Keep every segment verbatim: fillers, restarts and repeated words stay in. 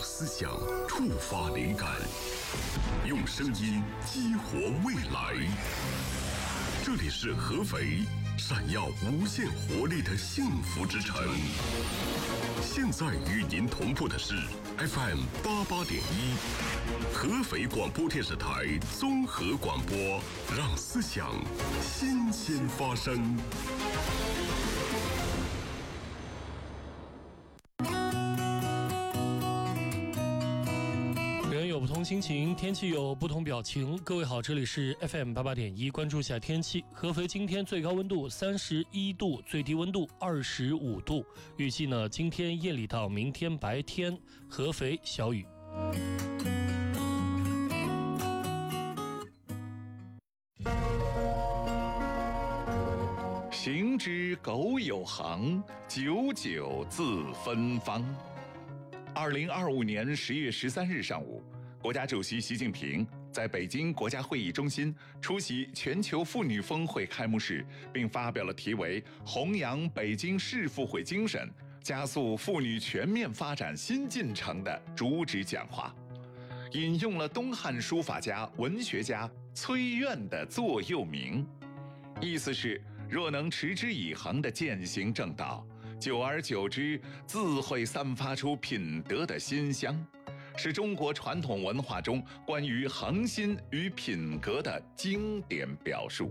思想触发灵感，用声音激活未来。这里是合肥，闪耀无限活力的幸福之城。现在与您同步的是 F M 八八点一，合肥广播电视台综合广播，让思想新鲜发生。 人有不同心情，天气有不同表情。各位好，这里是 F M 八八点一，关注一下天气。合肥今天最高温度三十一度，最低温度二十五度。预计呢，今天夜里到明天白天，合肥小雨。 行之苟有行，久久自芬芳。二零二五年十月十三日上午，国家主席习近平在北京国家会议中心出席全球妇女峰会开幕式，并发表了题为《弘扬北京市妇会精神，加速妇女全面发展新进程》的主旨讲话，引用了东汉书法家、文学家崔苑的座右铭，意思是：若能持之以恒地践行正道，久而久之，自会散发出品德的馨香，是中国传统文化中关于恒心与品格的经典表述。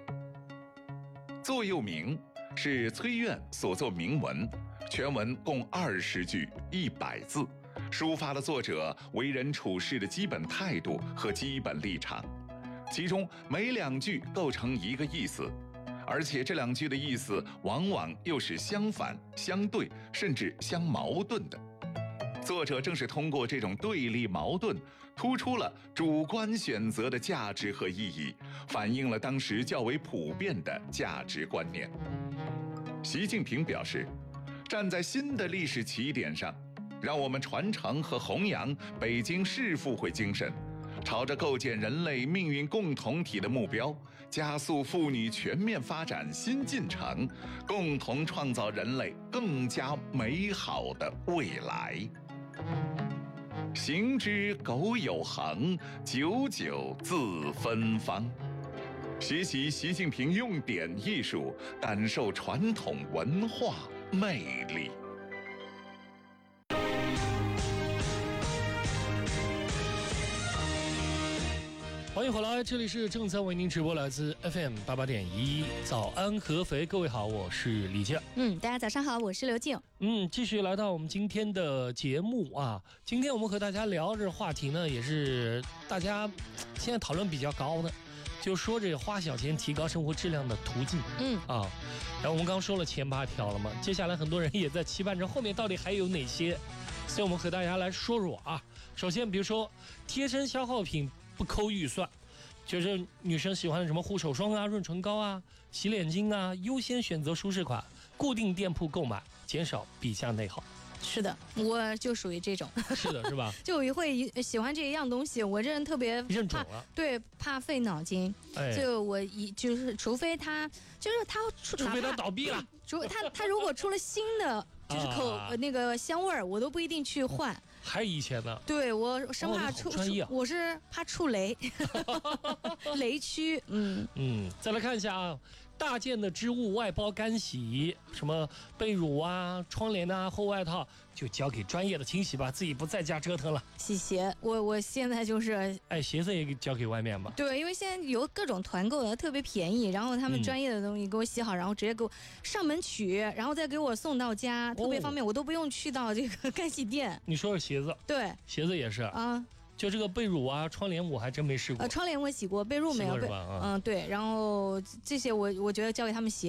座右铭是崔苑所作铭文，全文共二十句，一百字，抒发了作者为人处事的基本态度和基本立场，其中每两句构成一个意思。而且这两句的意思往往又是相反、相对，甚至相矛盾的。作者正是通过这种对立矛盾，突出了主观选择的价值和意义，反映了当时较为普遍的价值观念。习近平表示，站在新的历史起点上，让我们传承和弘扬北京市妇会精神，朝着构建人类命运共同体的目标，加速妇女全面发展新进程，共同创造人类更加美好的未来。行之苟有行，久久自芬芳。学习习近平用典艺术，感受传统文化魅力。 欢迎回来，这里是正在为您直播来自 F M 八八点一早安合肥，各位好，我是李健。 嗯，大家早上好，我是刘静。 嗯，继续来到我们今天的节目啊，今天我们和大家聊这话题呢，也是大家现在讨论比较高的，就说这花小钱提高生活质量的途径。 嗯啊，然后我们刚说了前八条了嘛，接下来很多人也在期盼着后面到底还有哪些，所以我们和大家来说说啊。首先，比如说贴身消耗品不抠预算，就是女生喜欢的什么护手霜啊、润唇膏啊、洗脸巾啊，优先选择舒适款，固定店铺购买，减少比价内耗。 是的，我就属于这种。 是的，是吧？ 就我会喜欢这一样东西，我这人特别认准了， 对，怕费脑筋。 哎， 就我一就是，除非他就是他出， 除非他倒闭了， 除他他如果出了新的，就是口、啊、那个香味儿，我都不一定去换。 还以前呢？ 对，我生怕出， 哦啊、 我是怕触雷，雷区。嗯嗯，再来看一下啊，大件的织物外包干洗，什么被褥啊、窗帘啊、厚外套，就交给专业的清洗吧，自己不在家折腾了。 洗鞋，我我现在就是， 哎，鞋子也交给外面吧。 对，因为现在有各种团购的特别便宜，然后他们专业的东西给我洗好，嗯、然后直接给我上门取，然后再给我送到家，特别方便，哦、我都不用去到这个干洗店。 你说说鞋子？ 对， 鞋子也是啊。 就这个被褥啊、窗帘我还真没试过。 呃，窗帘我洗过，被褥没有。 是吧？ 嗯，对，然后这些我我觉得交给他们洗。